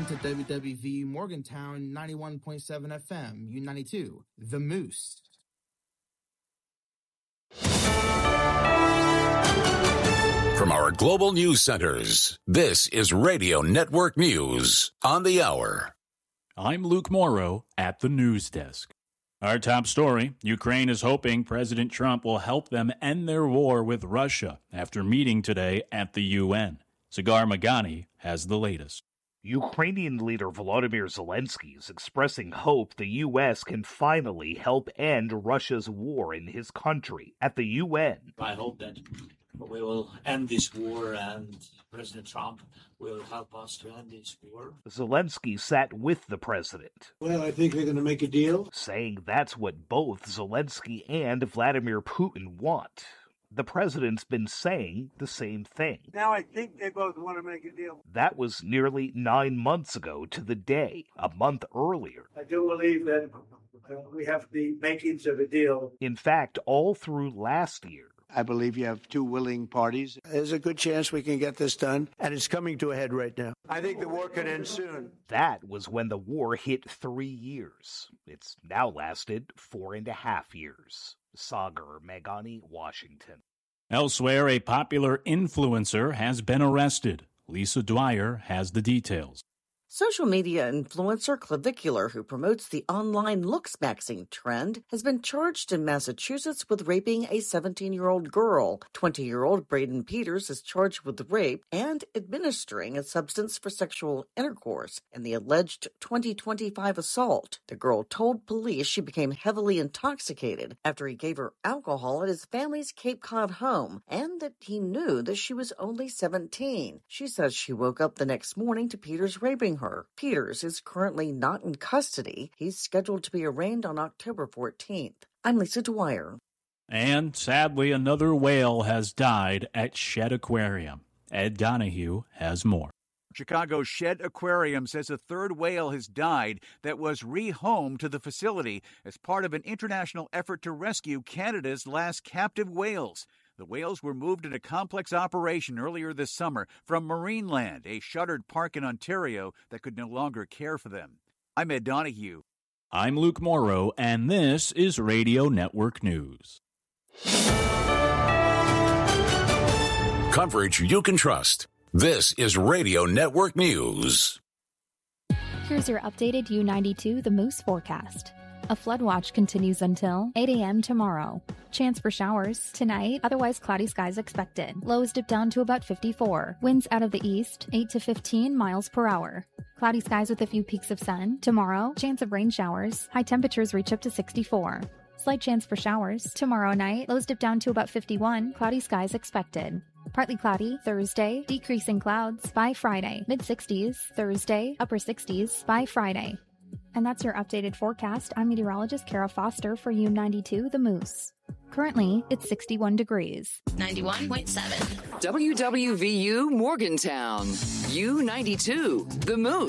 listening to WWV Morgantown 91.7 FM, U92, The Moose. From our global news centers, this is Radio Network News on the hour. I'm Luke Morrow at the news desk. Our top story, Ukraine is hoping President Trump will help them end their war with Russia after meeting today at the UN. Sagar Magani has the latest. Ukrainian leader Volodymyr Zelensky is expressing hope the U.S. can finally help end Russia's war in his country at the UN. I hope that we will end this war and President Trump will help us to end this war. Zelensky sat with the president. Well, I think they're going to make a deal. Saying that's what both Zelensky and Vladimir Putin want. The president's been saying the same thing. Now I think they both want to make a deal. That was nearly 9 months ago to the day, a month earlier. I do believe that we have the makings of a deal. In fact, all through last year. I believe you have two willing parties. There's a good chance we can get this done, and it's coming to a head right now. I think the war could end soon. That was when the war hit 3 years. It's now lasted 4.5 years. Sagar Magani, Washington. Elsewhere, a popular influencer has been arrested. Lisa Dwyer has the details. Social media influencer Clavicular, who promotes the online looks-maxing trend, has been charged in Massachusetts with raping a 17-year-old girl. 20-year-old Braden Peters is charged with rape and administering a substance for sexual intercourse in the alleged 2025 assault. The girl told police she became heavily intoxicated after he gave her alcohol at his family's Cape Cod home and that he knew that she was only 17. She says she woke up the next morning to Peters raping her. Peters is currently not in custody. He's scheduled to be arraigned on October 14th. I'm Lisa Dwyer. And sadly, another whale has died at Shedd Aquarium. Ed Donahue has more. Chicago's Shedd Aquarium says a third whale has died that was rehomed to the facility as part of an international effort to rescue Canada's last captive whales. The whales were moved in a complex operation earlier this summer from Marineland, a shuttered park in Ontario that could no longer care for them. I'm Ed Donahue. I'm Luke Morrow, and this is Radio Network News. Coverage you can trust. This is Radio Network News. Here's your updated U92 The Moose forecast. A flood watch continues until 8 a.m. tomorrow. Chance for showers tonight, otherwise cloudy skies expected. Lows dip down to about 54. Winds out of the east, 8 to 15 miles per hour. Cloudy skies with a few peaks of sun. Tomorrow, chance of rain showers. High temperatures reach up to 64. Slight chance for showers. Tomorrow night, lows dip down to about 51. Cloudy skies expected. Partly cloudy Thursday, decreasing clouds by Friday. Mid-60s Thursday, upper 60s by Friday. And that's your updated forecast. I'm meteorologist Kara Foster for U92 The Moose. Currently, it's 61 degrees. 91.7. WWVU Morgantown. U92 The Moose.